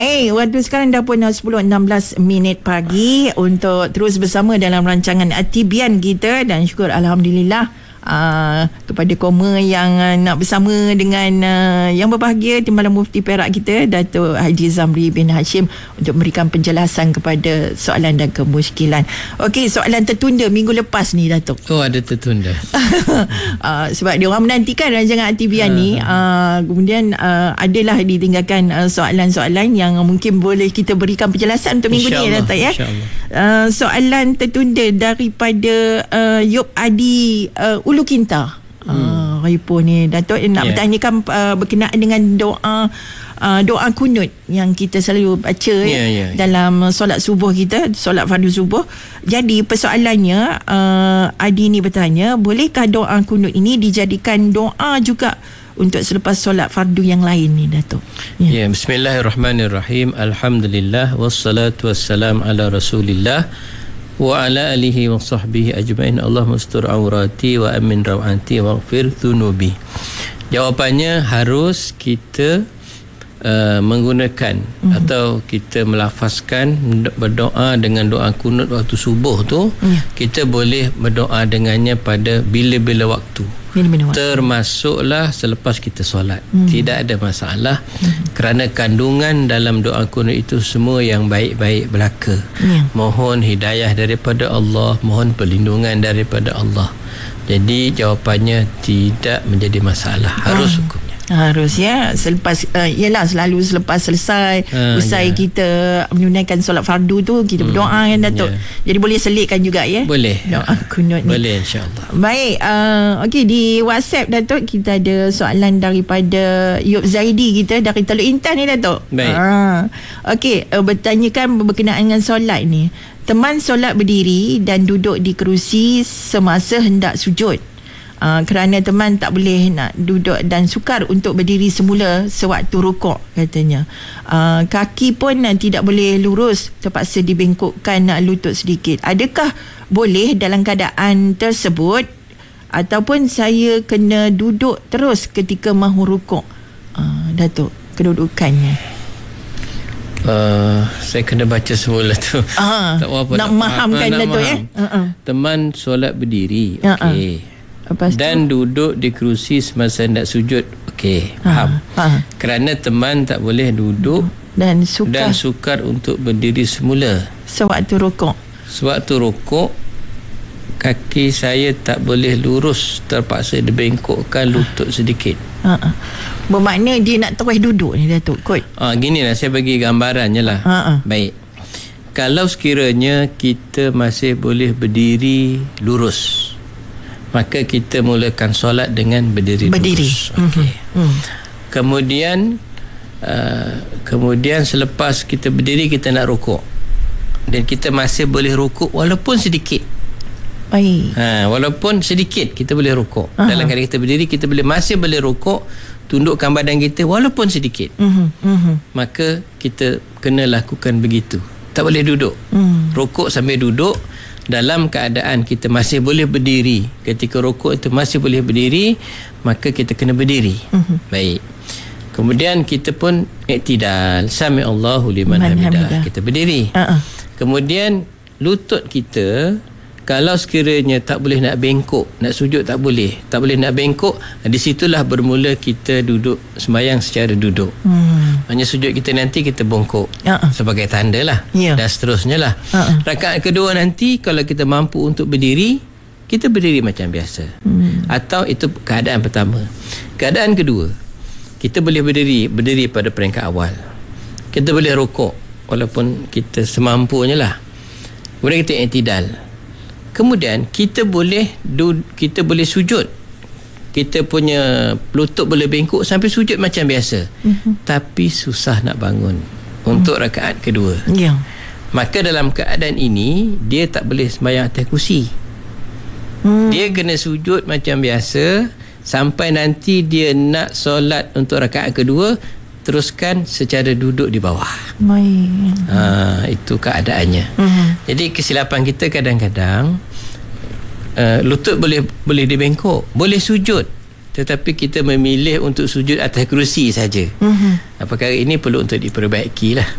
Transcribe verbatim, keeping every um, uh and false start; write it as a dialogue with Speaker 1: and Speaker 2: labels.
Speaker 1: Eh, hey, waktu sekarang dah pun sepuluh enam belas minit pagi untuk terus bersama dalam rancangan Atibian kita, dan syukur Alhamdulillah uh, kepada Koma yang uh, nak bersama dengan uh, yang berbahagia Timbalan Mufti Perak kita, Datuk Haji Zamri bin Hashim, untuk memberikan penjelasan kepada soalan dan kemusykilan. Okey, soalan tertunda minggu lepas ni, Datuk.
Speaker 2: Oh, ada tertunda.
Speaker 1: uh, sebab dia orang menantikan rancangan Atibian uh, ni. Uh, kemudian uh, adalah ditinggalkan uh, soalan-soalan yang mungkin boleh kita berikan penjelasan untuk minggu ni, Datuk, ya. Uh, soalan tertunda daripada uh, Yop Adi uh, Ulu Kinta. Hmm. Uh, Ripo ni, Datuk, nak yeah. bertanyakan uh, berkenaan dengan doa uh, doa kunut yang kita selalu baca yeah, yeah, dalam solat subuh kita, solat fardu subuh. Jadi persoalannya, uh, Adi ni bertanya, bolehkah doa kunut ini dijadikan doa juga untuk selepas solat fardu yang lain ni, Datuk?
Speaker 2: Ya, yeah, bismillahirrahmanirrahim. Alhamdulillah wassalatu wassalam ala Rasulillah wa ala alihi wa sahbihi ajma'in. Allahumma astur aurati wa amin rawati waghfir dhunubi. Jawapannya, harus kita uh, menggunakan mm-hmm. atau kita melafazkan berdoa dengan doa kunut waktu subuh tu. Yeah. Kita boleh berdoa dengannya pada bila-bila waktu. Bila-bila waktu. Termasuklah selepas kita solat. Mm. Tidak ada masalah. Mm. Kerana kandungan dalam doa kunut itu semua yang baik-baik belaka. Yeah. Mohon hidayah daripada Allah, mohon perlindungan daripada Allah. Jadi jawapannya tidak menjadi masalah. Harus mm. hukumnya. Harus, ya. Selepas uh, Yelah, selalu selepas selesai uh, Usai yeah. kita menunaikan solat fardu tu, kita hmm, berdoa, kan, Datuk? Yeah. Jadi boleh selitkan juga, ya? Boleh. Doa kunut ni. Boleh, insyaAllah. Baik, uh, okey, di WhatsApp, Datuk, kita ada soalan daripada Yop Zaidi kita dari Teluk Intan ni, Datuk. Baik. uh, Okey, uh, bertanyakan berkenaan dengan solat ni. Teman solat berdiri dan duduk di kerusi semasa hendak sujud. Uh, kerana teman tak boleh nak duduk dan sukar untuk berdiri semula sewaktu rukuk, katanya. Uh, kaki pun uh, tidak boleh lurus, terpaksa dibengkokkan uh, lutut sedikit. Adakah boleh dalam keadaan tersebut, ataupun saya kena duduk terus ketika mahu rukuk? Uh, Datuk, kedudukannya. Uh, saya kena baca semula tu. Uh, tak apa, nak mahamkan, Datuk, ya? Uh-uh. Teman solat berdiri, okey. Uh-uh. Lepas dan tu, duduk di kerusi semasa nak sujud, okey, faham. Ha, ha. Kerana teman tak boleh duduk dan sukar, dan sukar untuk berdiri semula sewaktu rukuk. Sewaktu rukuk, kaki saya tak boleh lurus, terpaksa dibengkokkan lutut sedikit. Ha, ha. Bermakna dia nak terus duduk ni, Datuk, kot. Ah, ginilah, saya bagi gambarannya lah. Ha, ha. Baik. Kalau sekiranya kita masih boleh berdiri lurus, maka kita mulakan solat dengan berdiri, berdiri. lurus. Okay. Mm-hmm. Kemudian uh, kemudian selepas kita berdiri, kita nak rukuk, dan kita masih boleh rukuk walaupun sedikit. Baik. Ha, walaupun sedikit kita boleh rukuk. Aha. Dalam keadaan kita berdiri, kita boleh masih boleh rukuk, tundukkan badan kita walaupun sedikit. Mm-hmm. Mm-hmm. Maka kita kena lakukan begitu. Tak boleh duduk. Mm. Rukuk sambil duduk. Dalam keadaan kita masih boleh berdiri, ketika rukuk itu masih boleh berdiri, maka kita kena berdiri. Uh-huh. Baik. Kemudian kita pun iktidal, sami Allahu liman hamidah, kita berdiri. Uh-uh. Kemudian lutut kita, kalau sekiranya tak boleh nak bengkok, nak sujud tak boleh, tak boleh nak bengkok, di situlah bermula kita duduk sembahyang secara duduk. Hmm. Hanya sujud kita nanti kita bongkok, uh-uh. sebagai tanda lah, yeah. dan seterusnya lah. Uh-uh. Rakaat kedua nanti, kalau kita mampu untuk berdiri, kita berdiri macam biasa. Hmm. Atau itu keadaan pertama. Keadaan kedua, kita boleh berdiri, berdiri pada peringkat awal. Kita boleh rukuk walaupun kita semampunya lah. Kemudian kita iktidal. Kemudian kita boleh kita boleh sujud. Kita punya lutut boleh bengkok sampai sujud macam biasa. Mm-hmm. Tapi susah nak bangun untuk mm. rakaat kedua. Yeah. Maka dalam keadaan ini, dia tak boleh sembahyang atas kursi. Mm. Dia kena sujud macam biasa sampai nanti dia nak solat untuk rakaat kedua, teruskan secara duduk di bawah. Baik. Ha, itu keadaannya. Mm-hmm. Jadi kesilapan kita kadang-kadang uh, lutut boleh boleh dibengkok, boleh sujud, tetapi kita memilih untuk sujud atas kerusi saja. Uh-huh. Perkara ini perlu untuk diperbaiki lah.